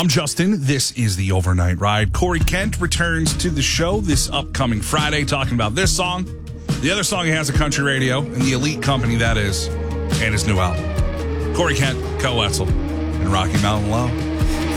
I'm Justin. This is the Overnight Ride. Corey Kent returns to the show this upcoming Friday talking about this song, the other song he has at Country Radio, and the elite company that is, and his new album. Corey Kent, Co Wetzel, and Rocky Mountain Low.